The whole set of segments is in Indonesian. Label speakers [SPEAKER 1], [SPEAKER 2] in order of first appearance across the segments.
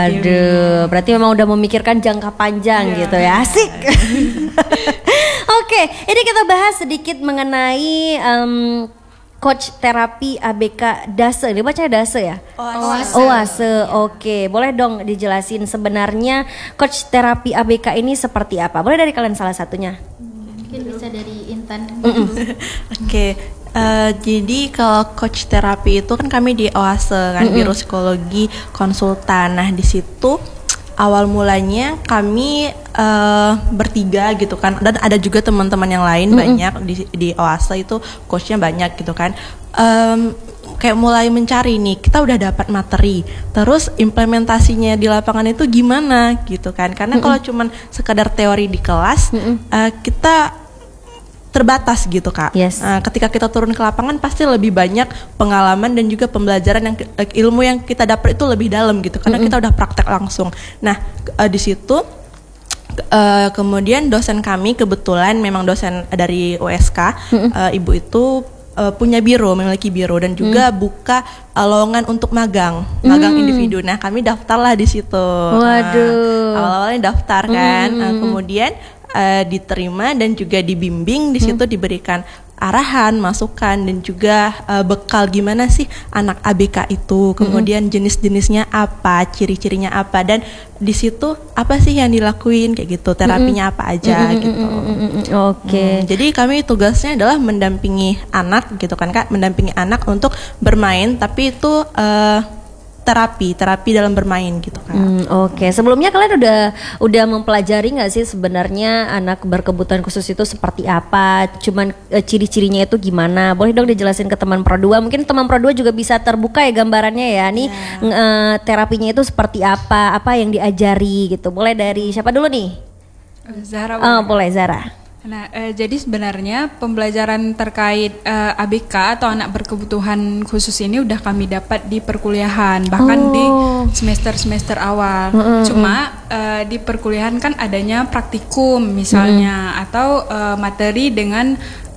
[SPEAKER 1] Aduh, berarti memang udah memikirkan jangka panjang gitu ya. Asik. Oke, ini kita bahas sedikit mengenai coach terapi ABK Dase. Dia bacanya Dase ya? Oase. Oke, boleh dong dijelasin sebenarnya coach terapi ABK ini seperti apa? Boleh dari kalian salah satunya?
[SPEAKER 2] Mungkin bisa dari Intan.
[SPEAKER 3] Oke. Jadi kalau coach terapi itu kan kami di Oase kan, Biro Psikologi Konsultan. Nah di situ awal mulanya kami bertiga gitu kan, dan ada juga teman-teman yang lain banyak di Oase itu coachnya banyak gitu kan. Kayak mulai mencari nih, kita udah dapat materi, terus implementasinya di lapangan itu gimana gitu kan? Karena kalau cuman sekadar teori di kelas, kita terbatas gitu Kak.
[SPEAKER 1] Yes.
[SPEAKER 3] Ketika kita turun ke lapangan pasti lebih banyak pengalaman dan juga pembelajaran yang ilmu yang kita dapat itu lebih dalam gitu, karena kita udah praktek langsung. Nah di situ kemudian dosen kami kebetulan memang dosen dari USK, ibu itu memiliki biro dan juga buka lowongan untuk magang individu. Nah kami daftarlah di situ.
[SPEAKER 1] Waduh.
[SPEAKER 3] Awal-awalnya daftar kan, kemudian diterima dan juga dibimbing. Di situ diberikan arahan, masukan dan juga bekal gimana sih anak ABK itu, kemudian jenis-jenisnya apa, ciri-cirinya apa, dan di situ apa sih yang dilakuin kayak gitu, terapinya apa aja gitu.
[SPEAKER 1] Oke.
[SPEAKER 3] Jadi kami tugasnya adalah mendampingi anak gitu kan Kak, mendampingi anak untuk bermain, tapi itu terapi dalam bermain gitu kan.
[SPEAKER 1] Oke. Sebelumnya kalian udah mempelajari nggak sih sebenarnya anak berkebutuhan khusus itu seperti apa? Cuman ciri-cirinya itu gimana? Boleh dong dijelasin ke teman Pro 2. Mungkin teman Pro 2 juga bisa terbuka ya gambarannya ya. Nih terapinya itu seperti apa? Apa yang diajari gitu? Boleh dari siapa dulu nih?
[SPEAKER 4] Zara.
[SPEAKER 1] Boleh Zara.
[SPEAKER 4] Nah, jadi sebenarnya pembelajaran terkait ABK atau anak berkebutuhan khusus ini udah kami dapat di perkuliahan, bahkan di semester awal. Cuma di perkuliahan kan adanya praktikum misalnya, atau materi dengan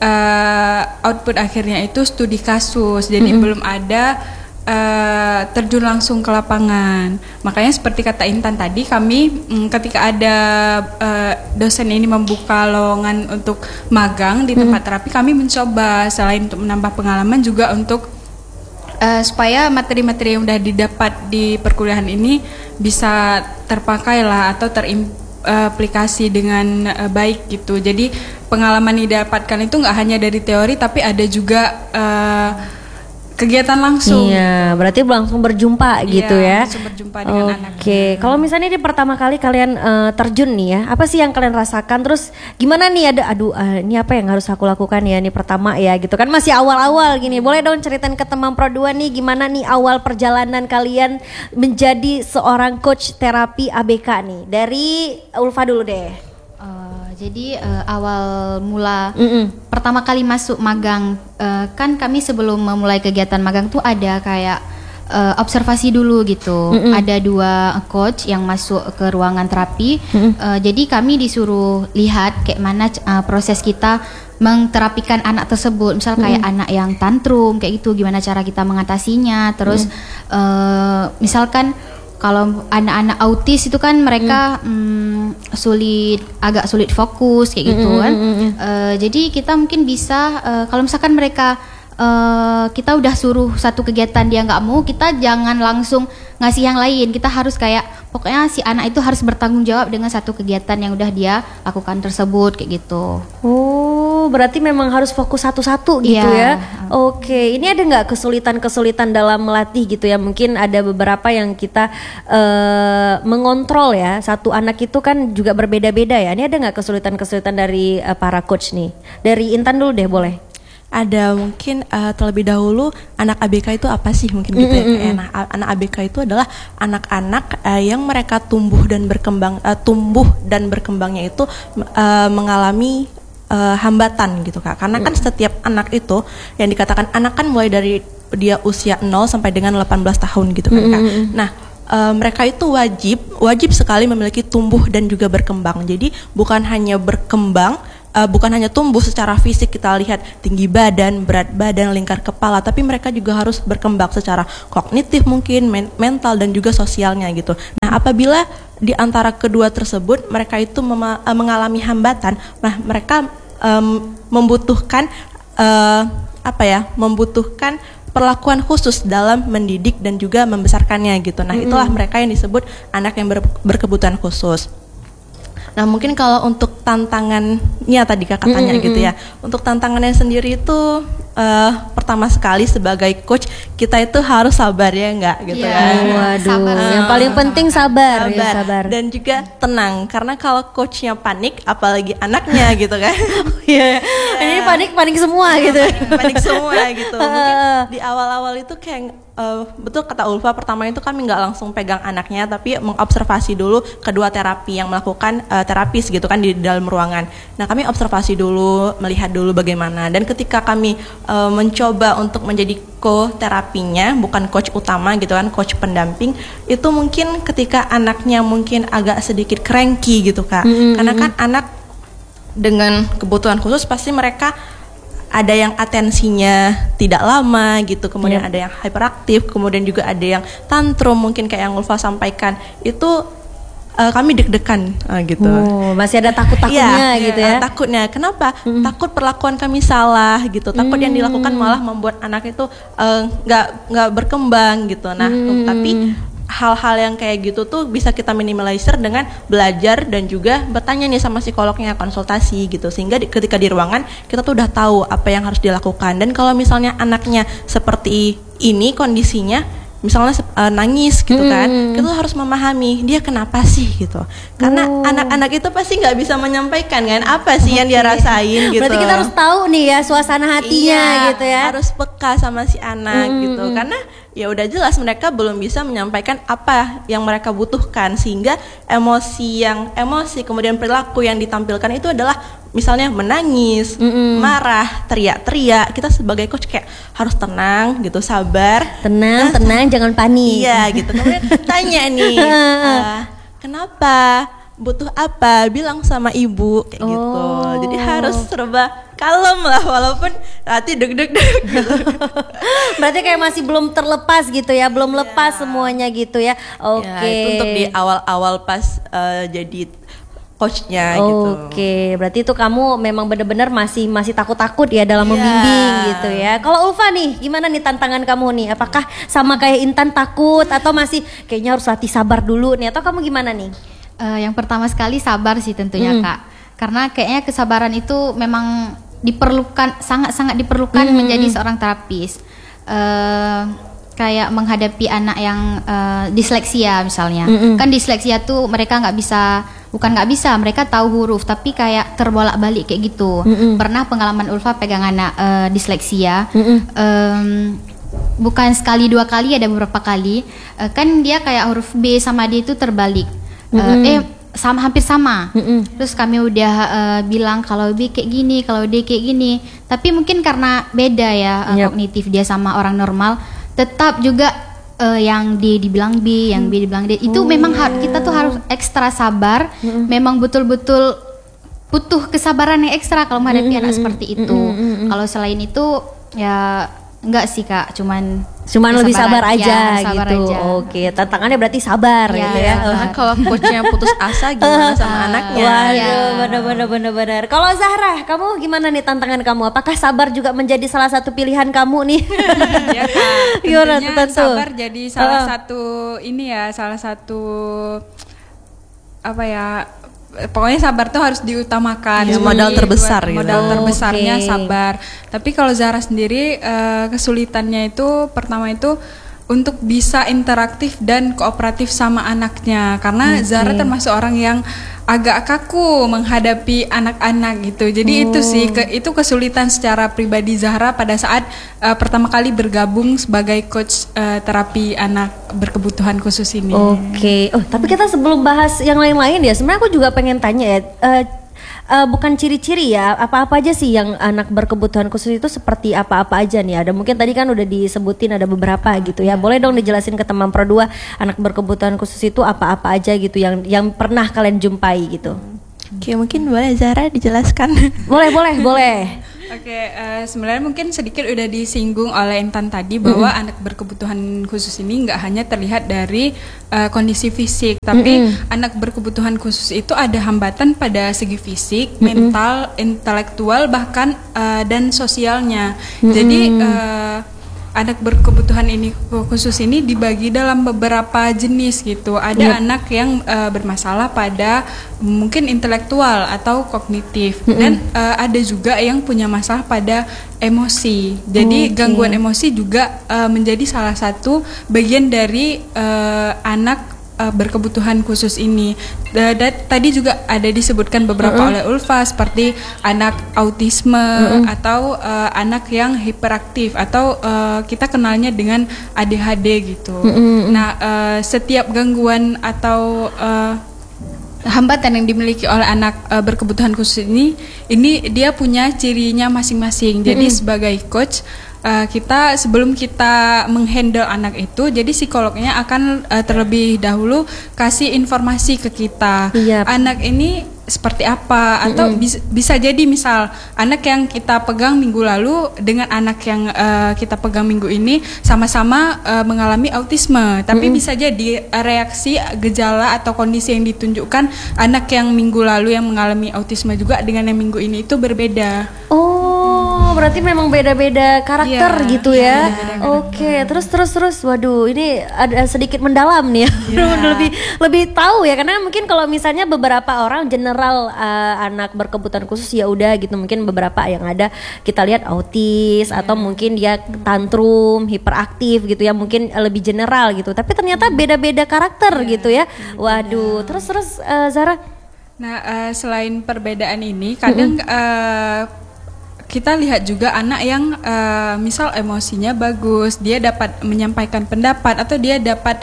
[SPEAKER 4] output akhirnya itu studi kasus. Jadi belum ada terjun langsung ke lapangan. Makanya seperti kata Intan tadi, kami ketika ada dosen ini membuka lowongan untuk magang di tempat terapi, kami mencoba selain untuk menambah pengalaman juga untuk supaya materi-materi yang udah didapat di perkuliahan ini bisa terpakai lah atau aplikasi dengan baik gitu. Jadi pengalaman yang didapatkan itu nggak hanya dari teori, tapi ada juga kegiatan langsung.
[SPEAKER 1] Iya, berarti langsung berjumpa gitu ya.
[SPEAKER 4] Langsung berjumpa dengan anak.
[SPEAKER 1] Oke, kalau misalnya di pertama kali kalian terjun nih ya, apa sih yang kalian rasakan? Terus gimana nih ini apa yang harus aku lakukan ya nih pertama ya gitu kan, masih awal-awal gini. Boleh dong ceritain ke teman Pro 2 nih gimana nih awal perjalanan kalian menjadi seorang coach terapi ABK nih. Dari Ulfa dulu deh.
[SPEAKER 2] Jadi awal mula pertama kali masuk magang, kan kami sebelum memulai kegiatan magang tuh ada kayak observasi dulu gitu. Ada 2 coach yang masuk ke ruangan terapi. Jadi kami disuruh lihat kayak mana proses kita menterapikan anak tersebut. Misal kayak anak yang tantrum kayak gitu, gimana cara kita mengatasinya. Terus misalkan kalau anak-anak autis itu kan mereka agak sulit fokus kayak gitu kan. Jadi kita mungkin bisa kalau misalkan mereka kita udah suruh satu kegiatan dia nggak mau, kita jangan langsung ngasih yang lain. Kita harus kayak pokoknya si anak itu harus bertanggung jawab dengan satu kegiatan yang udah dia lakukan tersebut kayak gitu.
[SPEAKER 1] Berarti memang harus fokus satu-satu gitu ya. Oke, ini ada nggak kesulitan dalam melatih gitu ya? Mungkin ada beberapa yang kita mengontrol ya. Satu anak itu kan juga berbeda-beda ya. Ini ada nggak kesulitan dari para coach nih? Dari Intan dulu deh boleh.
[SPEAKER 3] Ada mungkin terlebih dahulu anak ABK itu apa sih mungkin gitu ya. Anak ABK itu adalah anak-anak yang mereka tumbuh dan berkembangnya itu mengalami hambatan gitu Kak. Karena kan setiap anak itu yang dikatakan anak kan mulai dari dia usia 0 sampai dengan 18 tahun gitu kan Kak. Nah, mereka itu wajib sekali memiliki tumbuh dan juga berkembang. Jadi bukan hanya berkembang bukan hanya tumbuh secara fisik, kita lihat tinggi badan, berat badan, lingkar kepala, tapi mereka juga harus berkembang secara kognitif mungkin, mental dan juga sosialnya gitu. Nah, apabila di antara kedua tersebut mereka itu mengalami hambatan, nah mereka membutuhkan membutuhkan perlakuan khusus dalam mendidik dan juga membesarkannya gitu. Nah, itulah mereka yang disebut anak yang berkebutuhan khusus. Nah, mungkin kalau untuk tantangannya tadi kakak tanya gitu ya. Untuk tantangannya sendiri itu pertama sekali sebagai coach kita itu harus sabar ya enggak gitu kan.
[SPEAKER 1] Waduh,
[SPEAKER 2] Sabar.
[SPEAKER 1] yang paling penting sabar. Ya, sabar.
[SPEAKER 3] Dan juga tenang, karena kalau coachnya panik apalagi anaknya gitu kan. Iya.
[SPEAKER 1] Ini panik semua gitu.
[SPEAKER 3] Panik semua gitu. Mungkin di awal-awal itu kayak betul kata Ulfa, pertama itu kami nggak langsung pegang anaknya, tapi mengobservasi dulu kedua terapi yang melakukan terapis gitu kan di dalam ruangan. Nah, kami observasi dulu, melihat dulu bagaimana, dan ketika kami mencoba untuk menjadi co-terapinya, bukan coach utama gitu kan, coach pendamping, itu mungkin ketika anaknya mungkin agak sedikit cranky gitu Kak. Karena kan anak dengan kebutuhan khusus pasti mereka ada yang atensinya tidak lama gitu, kemudian ada yang hyperaktif, kemudian juga ada yang tantrum mungkin kayak yang Ulfa sampaikan. Itu kami deg-degan gitu.
[SPEAKER 1] Oh, masih ada takut-takutnya gitu ya.
[SPEAKER 3] Takutnya. Kenapa? Takut perlakuan kami salah gitu. Takut yang dilakukan malah membuat anak itu nggak berkembang gitu. Nah, tapi hal-hal yang kayak gitu tuh bisa kita minimalisir dengan belajar dan juga bertanya nih sama psikolognya, konsultasi gitu, sehingga ketika di ruangan kita tuh udah tahu apa yang harus dilakukan. Dan kalau misalnya anaknya seperti ini kondisinya, misalnya nangis gitu kan, kita harus memahami dia kenapa sih gitu, karena anak-anak itu pasti nggak bisa menyampaikan kan apa sih yang dia rasain gitu.
[SPEAKER 1] Berarti kita harus tahu nih ya suasana hatinya gitu ya.
[SPEAKER 3] Harus peka sama si anak gitu, karena ya udah jelas mereka belum bisa menyampaikan apa yang mereka butuhkan, sehingga emosi kemudian perilaku yang ditampilkan itu adalah misalnya menangis, marah, teriak-teriak. Kita sebagai coach kayak harus tenang gitu, sabar,
[SPEAKER 1] tenang, jangan panik.
[SPEAKER 3] Iya gitu. Kemudian tanya nih, kenapa, butuh apa, bilang sama ibu kayak gitu. Jadi harus serba kalem lah, walaupun hati deg-deg gitu.
[SPEAKER 1] Berarti kayak masih belum terlepas gitu ya, belum lepas semuanya gitu ya. Oke.
[SPEAKER 3] Ya, itu untuk di awal-awal pas jadi coachnya gitu.
[SPEAKER 1] Oke, berarti itu kamu memang benar-benar masih takut-takut ya dalam membimbing gitu ya. Kalau Ulfa nih, gimana nih tantangan kamu nih? Apakah sama kayak Intan takut atau masih kayaknya harus latih sabar dulu nih, atau kamu gimana nih?
[SPEAKER 2] Yang pertama sekali sabar sih tentunya Kak, karena kayaknya kesabaran itu memang diperlukan, sangat-sangat diperlukan menjadi seorang terapis. Kayak menghadapi anak yang disleksia misalnya, kan disleksia tuh mereka nggak bisa, mereka tahu huruf tapi kayak terbolak-balik kayak gitu. Pernah pengalaman Ulfa pegang anak disleksia, bukan sekali dua kali, ada beberapa kali, kan dia kayak huruf B sama D itu terbalik, hampir sama. Terus kami udah bilang kalau B kayak gini, kalau D kayak gini, tapi mungkin karena beda ya kognitif dia sama orang normal, tetap juga yang D dibilang B, yang B dibilang D. Itu memang kita tuh harus ekstra sabar. Memang betul-betul butuh kesabaran yang ekstra kalau menghadapi anak seperti itu. Kalau selain itu ya enggak sih Kak, cuman
[SPEAKER 1] lebih sabar aja
[SPEAKER 2] sabar
[SPEAKER 1] gitu.
[SPEAKER 2] aja.
[SPEAKER 1] Oke, tantangannya berarti sabar gitu ya.
[SPEAKER 3] Karena kalau coachnya putus asa gimana sama anaknya?
[SPEAKER 1] Waduh, benar-benar. Kalau Zahra, kamu gimana nih tantangan kamu? Apakah sabar juga menjadi salah satu pilihan kamu nih?
[SPEAKER 4] Ya Kak,
[SPEAKER 1] Gimana
[SPEAKER 4] tentunya
[SPEAKER 1] tuh?
[SPEAKER 4] sabar jadi salah satu apa ya, pokoknya sabar tuh harus diutamakan.
[SPEAKER 3] Ya, modal terbesar gitu.
[SPEAKER 4] Modal terbesarnya sabar. Tapi kalau Zahra sendiri kesulitannya itu pertama itu untuk bisa interaktif dan kooperatif sama anaknya, karena Zahra termasuk orang yang agak kaku menghadapi anak-anak gitu. Jadi itu sih itu kesulitan secara pribadi Zahra pada saat pertama kali bergabung sebagai coach terapi anak berkebutuhan khusus ini.
[SPEAKER 1] Oke. Tapi kita sebelum bahas yang lain-lain ya, sebenarnya aku juga pengen tanya ya, bukan ciri-ciri ya, apa-apa aja sih yang anak berkebutuhan khusus itu seperti apa-apa aja nih? Ada mungkin tadi kan udah disebutin ada beberapa gitu ya. Boleh dong dijelasin ke teman Pro 2 anak berkebutuhan khusus itu apa-apa aja gitu yang pernah kalian jumpai gitu.
[SPEAKER 3] Oke, mungkin boleh Zahra dijelaskan.
[SPEAKER 1] Boleh.
[SPEAKER 4] Oke, sebenarnya mungkin sedikit udah disinggung oleh Intan tadi bahwa anak berkebutuhan khusus ini nggak hanya terlihat dari kondisi fisik, tapi anak berkebutuhan khusus itu ada hambatan pada segi fisik, mental, intelektual, bahkan dan sosialnya. Jadi anak berkebutuhan ini khusus ini dibagi dalam beberapa jenis gitu. Ada anak yang bermasalah pada mungkin intelektual atau kognitif, dan ada juga yang punya masalah pada emosi. Jadi gangguan emosi juga menjadi salah satu bagian dari anak berkebutuhan khusus ini. Tadi juga ada disebutkan beberapa oleh Ulfa, seperti anak autisme atau anak yang hiperaktif, atau kita kenalnya dengan ADHD gitu. Nah, setiap gangguan atau hambatan yang dimiliki oleh anak berkebutuhan khusus ini dia punya cirinya masing-masing. Jadi sebagai coach, kita sebelum kita menghandle anak itu, jadi psikolognya akan terlebih dahulu kasih informasi ke kita. Anak ini seperti apa, atau bisa jadi misal anak yang kita pegang minggu lalu dengan anak yang kita pegang minggu ini sama-sama mengalami autisme, tapi bisa jadi reaksi, gejala atau kondisi yang ditunjukkan anak yang minggu lalu yang mengalami autisme juga dengan yang minggu ini itu berbeda.
[SPEAKER 1] Berarti memang beda-beda karakter gitu ya. Oke, terus. Waduh, ini ada sedikit mendalam nih ya. Lebih tahu ya, karena mungkin kalau misalnya beberapa orang general anak berkebutuhan khusus ya udah gitu, mungkin beberapa yang ada kita lihat autis atau mungkin dia tantrum, hiperaktif gitu ya, mungkin lebih general gitu. Tapi ternyata beda-beda karakter gitu ya. Waduh, terus Zahra.
[SPEAKER 4] Nah, selain perbedaan ini, kadang kita lihat juga anak yang misal emosinya bagus, dia dapat menyampaikan pendapat, atau dia dapat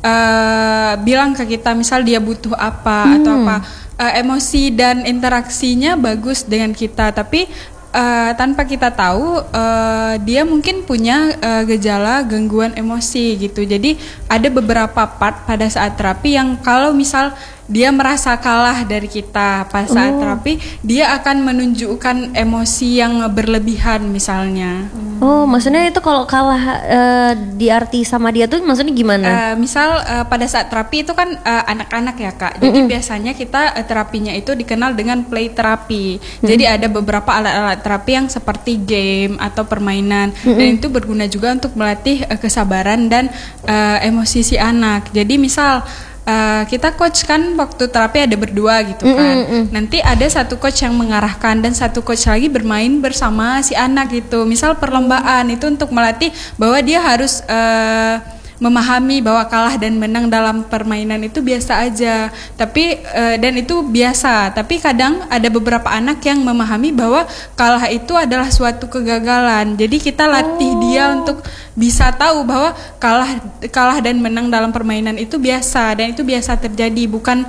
[SPEAKER 4] bilang ke kita misal dia butuh apa atau apa, emosi dan interaksinya bagus dengan kita, tapi tanpa kita tahu dia mungkin punya gejala gangguan emosi gitu. Jadi ada beberapa part pada saat terapi yang kalau misal dia merasa kalah dari kita pas saat terapi, dia akan menunjukkan emosi yang berlebihan misalnya.
[SPEAKER 1] Maksudnya itu kalau kalah diarti sama dia tuh maksudnya gimana?
[SPEAKER 4] Misal pada saat terapi itu kan anak-anak ya Kak. Jadi biasanya kita terapinya itu dikenal dengan play terapi. Jadi ada beberapa alat-alat terapi yang seperti game atau permainan, dan itu berguna juga untuk melatih kesabaran dan emosi si anak. Jadi misal kita coach kan waktu terapi ada berdua gitu kan. Nanti ada satu coach yang mengarahkan dan satu coach lagi bermain bersama si anak gitu. Misal perlombaan itu untuk melatih bahwa dia harus memahami bahwa kalah dan menang dalam permainan itu biasa aja. Tapi dan itu biasa. Tapi kadang ada beberapa anak yang memahami bahwa kalah itu adalah suatu kegagalan. Jadi kita latih dia untuk bisa tahu bahwa kalah dan menang dalam permainan itu biasa, dan itu biasa terjadi, bukan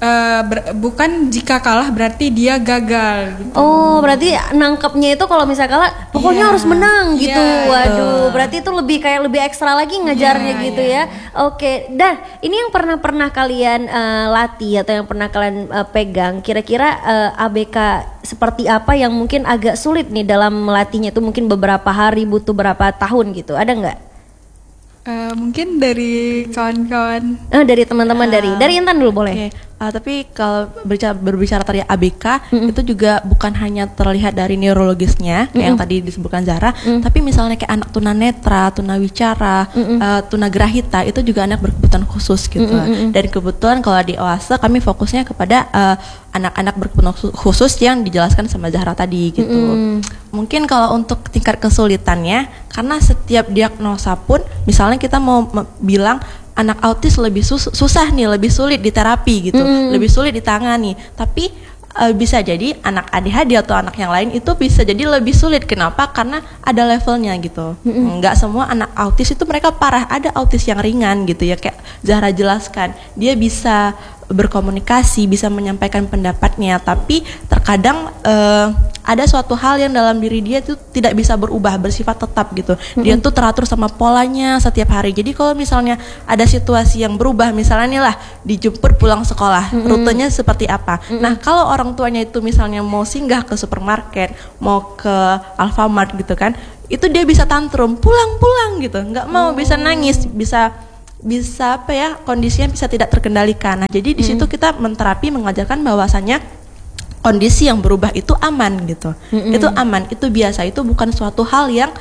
[SPEAKER 4] jika kalah berarti dia gagal gitu.
[SPEAKER 1] Berarti nangkepnya itu kalau misalnya kalah pokoknya harus menang gitu. Waduh, berarti itu lebih ekstra lagi ngajarnya gitu ya. Oke, dan ini yang pernah kalian latih atau yang pernah kalian pegang, kira-kira ABK seperti apa yang mungkin agak sulit nih dalam melatihnya itu, mungkin beberapa hari, butuh berapa tahun gitu, ada nggak?
[SPEAKER 4] Mungkin dari kawan-kawan.
[SPEAKER 1] Dari teman-teman, dari Intan dulu boleh.
[SPEAKER 3] Tapi kalau berbicara tadi ABK itu juga bukan hanya terlihat dari neurologisnya kayak yang tadi disebutkan Zahra, tapi misalnya kayak anak tunanetra, tunawicara, tunagrahita itu juga anak berkebutuhan khusus gitu. Dan kebetulan kalau di OASE kami fokusnya kepada anak-anak berkebutuhan khusus yang dijelaskan sama Zahra tadi gitu. Mungkin kalau untuk tingkat kesulitannya, karena setiap diagnosa pun misalnya kita mau bilang anak autis lebih susah nih, lebih sulit di terapi gitu, lebih sulit ditangani. Tapi bisa jadi anak ADHD atau anak yang lain itu bisa jadi lebih sulit. Kenapa? Karena ada levelnya gitu. Nggak semua anak autis itu mereka parah. Ada autis yang ringan gitu ya, kayak Zahra jelaskan. Dia bisa berkomunikasi, bisa menyampaikan pendapatnya, tapi terkadang ada suatu hal yang dalam diri dia itu tidak bisa berubah, bersifat tetap gitu. Dia tuh teratur sama polanya setiap hari. Jadi kalau misalnya ada situasi yang berubah, misalnya nih lah dijemput pulang sekolah, rutenya seperti apa. Nah kalau orang tuanya itu misalnya mau singgah ke supermarket, mau ke Alfamart gitu kan, itu dia bisa tantrum, pulang gitu, nggak mau, bisa nangis, bisa apa ya, kondisinya bisa tidak terkendalikan. Nah jadi di situ kita menterapi, mengajarkan bahwasanya kondisi yang berubah itu aman gitu, itu aman, itu biasa, itu bukan suatu hal yang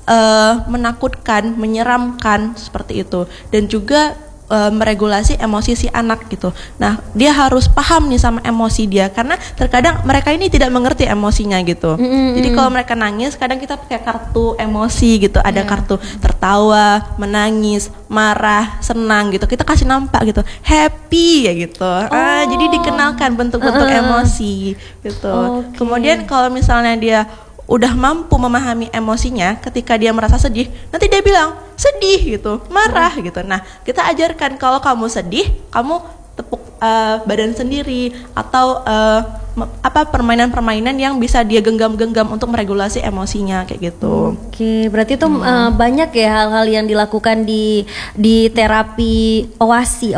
[SPEAKER 3] menakutkan, menyeramkan seperti itu. Dan juga meregulasi emosi si anak gitu. Nah dia harus paham nih sama emosi dia, karena terkadang mereka ini tidak mengerti emosinya gitu. Jadi kalau mereka nangis, kadang kita pakai kartu emosi gitu, ada kartu tertawa, menangis, marah, senang gitu, kita kasih nampak gitu, happy ya gitu. Jadi dikenalkan bentuk-bentuk emosi gitu. Kemudian kalau misalnya dia udah mampu memahami emosinya, ketika dia merasa sedih, nanti dia bilang sedih gitu, marah gitu. Nah kita ajarkan, kalau kamu sedih, kamu tepuk badan sendiri, atau permainan-permainan yang bisa dia genggam-genggam untuk meregulasi emosinya kayak gitu.
[SPEAKER 1] Oke, berarti itu banyak ya hal-hal yang dilakukan di terapi oase.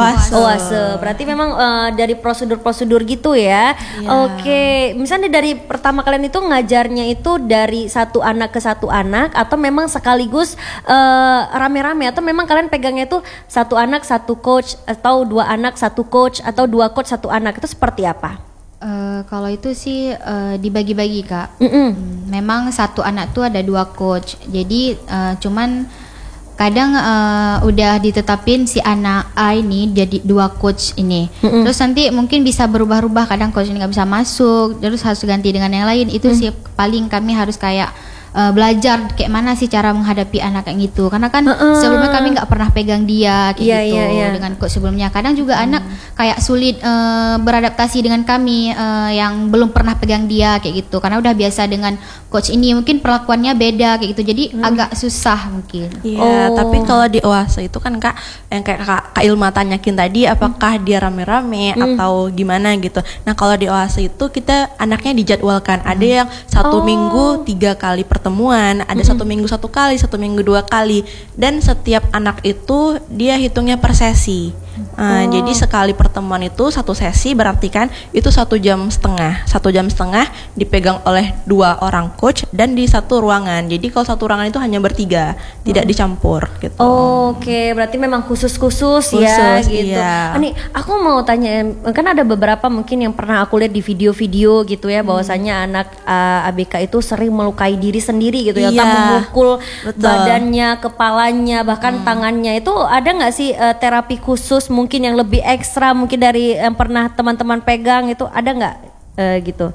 [SPEAKER 1] Berarti memang dari prosedur-prosedur gitu ya. Oke, misalnya dari pertama kalian itu ngajarnya itu dari satu anak ke satu anak, atau memang sekaligus rame-rame, atau memang kalian pegangnya itu satu anak satu coach, atau dua anak satu coach, atau dua coach satu anak, itu seperti apa?
[SPEAKER 2] Kalau itu sih dibagi-bagi Kak. Memang satu anak tuh ada dua coach. Jadi cuman kadang udah ditetapin si anak A ini jadi dua coach ini. Terus nanti mungkin bisa berubah-ubah. Kadang coach ini nggak bisa masuk, terus harus ganti dengan yang lain. Itu sih paling kami harus kayak belajar kayak mana sih cara menghadapi anak kayak gitu, karena kan sebelumnya kami nggak pernah pegang dia kayak gitu dengan coach sebelumnya. Kadang juga anak kayak sulit beradaptasi dengan kami yang belum pernah pegang dia kayak gitu, karena udah biasa dengan coach ini, mungkin perlakuannya beda kayak gitu, jadi agak susah mungkin.
[SPEAKER 3] Tapi kalau di oase itu kan Kak, yang kayak Kak Ilma tanyakin tadi, apakah dia rame-rame atau gimana gitu. Nah kalau di oase itu kita anaknya dijadwalkan, ada yang satu minggu 3 kali pertemuan, ada 1 minggu 1 kali, 1 minggu 2 kali, dan setiap anak itu dia hitungnya per sesi. Jadi sekali pertemuan itu 1 sesi, berarti kan itu 1 jam setengah. 1 jam setengah dipegang oleh 2 orang coach dan di satu ruangan. Jadi kalau satu ruangan itu hanya bertiga, tidak dicampur gitu.
[SPEAKER 1] Oke, berarti memang khusus ya gitu. Nih aku mau tanya, kan ada beberapa mungkin yang pernah aku lihat di video-video gitu ya, bahwasanya anak ABK itu sering melukai diri sendiri gitu ya, entah memukul badannya, kepalanya, bahkan tangannya. Itu ada nggak sih terapi khusus mungkin yang lebih ekstra mungkin dari yang pernah teman-teman pegang, itu ada nggak gitu?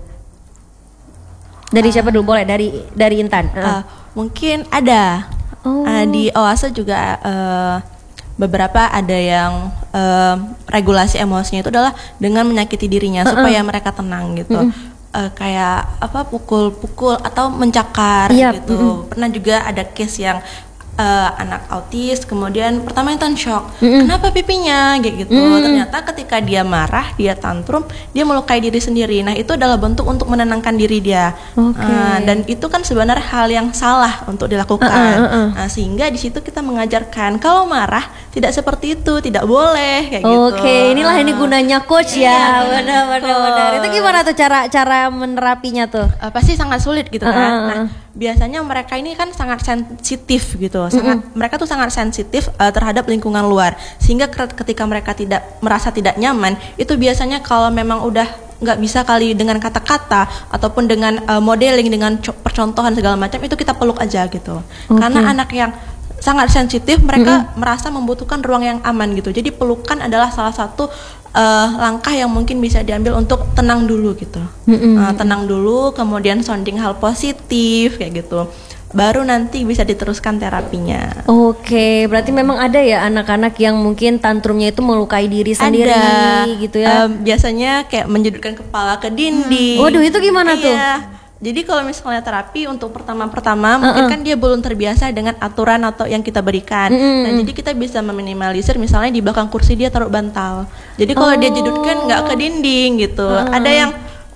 [SPEAKER 1] Dari siapa dulu, boleh dari Intan?
[SPEAKER 3] Mungkin ada. Di oase juga beberapa ada yang regulasi emosinya itu adalah dengan menyakiti dirinya supaya mereka tenang gitu. Kayak apa, pukul-pukul atau mencakar gitu. Pernah juga ada case yang anak autis, kemudian pertama Intan shock, kenapa pipinya kayak gitu. Ternyata ketika dia marah, dia tantrum, dia melukai diri sendiri. Nah itu adalah bentuk untuk menenangkan diri dia. Dan itu kan sebenarnya hal yang salah untuk dilakukan. Nah, sehingga di situ kita mengajarkan kalau marah tidak seperti itu, tidak boleh kayak gitu.
[SPEAKER 1] Inilah ini gunanya coach ya. Benar. Itu gimana tuh cara menerapinya tuh?
[SPEAKER 3] Pasti sangat sulit gitu kan. Nah, biasanya mereka ini kan sangat sensitif gitu. Mereka tuh sangat sensitif terhadap lingkungan luar, sehingga ketika mereka merasa tidak nyaman, itu biasanya kalau memang udah nggak bisa kali dengan kata-kata ataupun dengan modeling, dengan percontohan segala macam, itu kita peluk aja gitu. Karena anak yang sangat sensitif, mereka merasa membutuhkan ruang yang aman gitu. Jadi pelukan adalah salah satu langkah yang mungkin bisa diambil untuk tenang dulu gitu. Tenang dulu, kemudian sounding hal positif kayak gitu, baru nanti bisa diteruskan terapinya.
[SPEAKER 1] Berarti memang ada ya anak-anak yang mungkin tantrumnya itu melukai diri sendiri gitu ya.
[SPEAKER 3] Biasanya kayak menjedukkan kepala ke dinding.
[SPEAKER 1] Waduh, itu gimana tuh?
[SPEAKER 3] Jadi kalau misalnya terapi untuk pertama-pertama mungkin kan dia belum terbiasa dengan aturan atau yang kita berikan. Nah jadi kita bisa meminimalisir, misalnya di belakang kursi dia taruh bantal. Jadi kalau dia jedutkan nggak ke dinding gitu. Ada yang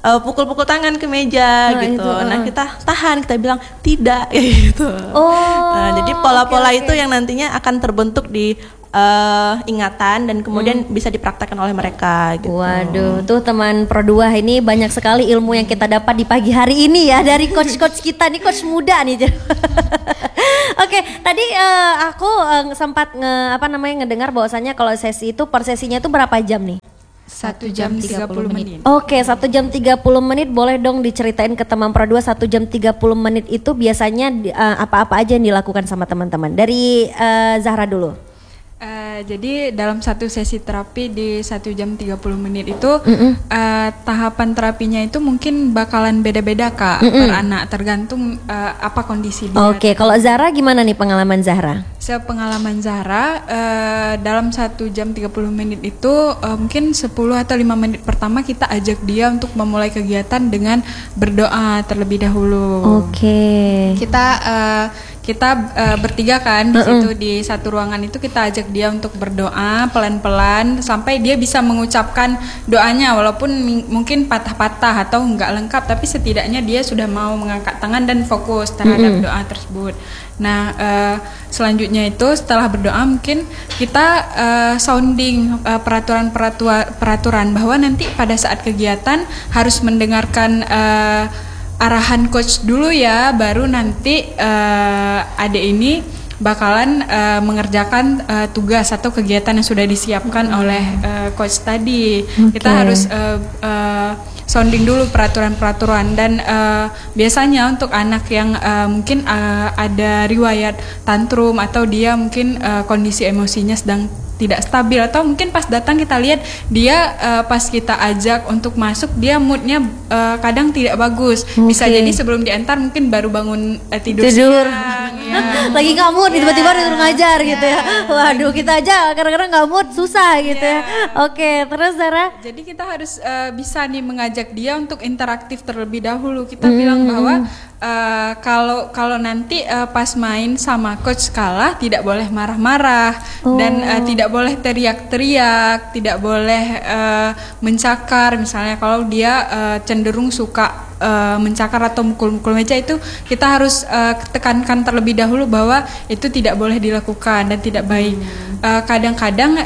[SPEAKER 3] pukul-pukul tangan ke meja gitu. Nah kita tahan, kita bilang tidak gitu. Nah, jadi pola-pola itu yang nantinya akan terbentuk di ingatan dan kemudian bisa dipraktekkan oleh mereka gitu.
[SPEAKER 1] Waduh, tuh teman Pro 2 ini banyak sekali ilmu yang kita dapat di pagi hari ini ya dari coach-coach kita nih, coach muda nih. Oke, tadi aku sempat ngedengar bahwasannya kalau sesi itu per sesinya itu berapa jam nih?
[SPEAKER 4] 1 jam 30 menit.
[SPEAKER 1] Oke, 1 jam 30 menit. Boleh dong diceritain ke teman Pro 2 1 jam 30 menit itu biasanya apa-apa aja yang dilakukan sama teman-teman. Dari Zahra dulu.
[SPEAKER 4] Jadi dalam satu sesi terapi di 1 jam 30 menit itu tahapan terapinya itu mungkin bakalan beda-beda Kak per anak, tergantung apa kondisi dia.
[SPEAKER 1] Oke, kalau Zahra gimana nih pengalaman Zahra?
[SPEAKER 4] Sepengalaman Zahra dalam 1 jam 30 menit itu mungkin 10 atau 5 menit pertama kita ajak dia untuk memulai kegiatan dengan berdoa terlebih dahulu.
[SPEAKER 1] Oke.
[SPEAKER 4] Kita bertiga kan di situ di satu ruangan itu kita ajak dia untuk berdoa pelan-pelan sampai dia bisa mengucapkan doanya walaupun mungkin patah-patah atau enggak lengkap, tapi setidaknya dia sudah mau mengangkat tangan dan fokus terhadap doa tersebut. Nah, selanjutnya itu setelah berdoa mungkin kita sounding peraturan bahwa nanti pada saat kegiatan harus mendengarkan arahan coach dulu ya, baru nanti adik ini bakalan mengerjakan tugas atau kegiatan yang sudah disiapkan oleh coach tadi. Kita harus sounding dulu peraturan-peraturan dan biasanya untuk anak yang mungkin ada riwayat tantrum atau dia mungkin kondisi emosinya sedang tidak stabil atau mungkin pas datang kita lihat dia pas kita ajak untuk masuk dia moodnya kadang tidak bagus. Bisa jadi sebelum diantar mungkin baru bangun tidur. Siang, ya.
[SPEAKER 1] Lagi nggak mood tiba-tiba disuruh ngajar gitu ya. Waduh, kita aja kadang-kadang nggak mood susah gitu ya. Oke, terus Zara?
[SPEAKER 4] Jadi kita harus bisa nih mengajak dia untuk interaktif terlebih dahulu. Kita bilang bahwa kalau nanti pas main sama coach kalah tidak boleh marah-marah dan tidak boleh teriak-teriak, tidak boleh mencakar. Misalnya kalau dia cenderung suka mencakar atau mukul-mukul meja, itu kita harus tekankan terlebih dahulu bahwa itu tidak boleh dilakukan dan tidak baik. Kadang-kadang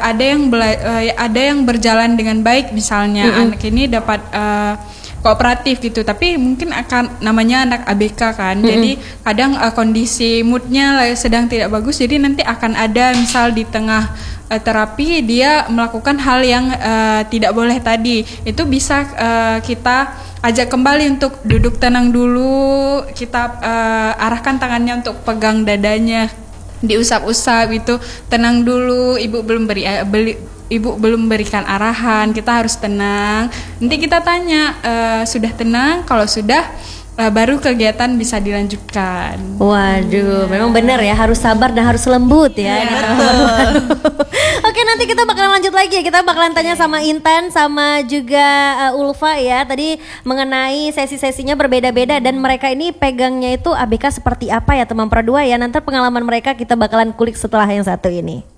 [SPEAKER 4] ada yang berjalan dengan baik, misalnya anak ini dapat kooperatif gitu, tapi mungkin akan namanya anak ABK kan, jadi kadang kondisi moodnya sedang tidak bagus, jadi nanti akan ada misal di tengah terapi dia melakukan hal yang tidak boleh tadi, itu bisa kita ajak kembali untuk duduk tenang dulu, kita arahkan tangannya untuk pegang dadanya, diusap-usap itu, tenang dulu, ibu belum berikan arahan, kita harus tenang. Nanti kita tanya, sudah tenang? Kalau sudah, baru kegiatan bisa dilanjutkan.
[SPEAKER 1] Waduh, memang benar ya, harus sabar dan harus lembut ya. Oke, nanti kita bakalan lanjut lagi ya. Kita bakalan tanya sama Intan sama juga Ulfa ya. Tadi mengenai sesi-sesinya berbeda-beda dan mereka ini pegangnya itu ABK seperti apa ya teman Pro 2 ya. Nanti pengalaman mereka kita bakalan kulik setelah yang satu ini.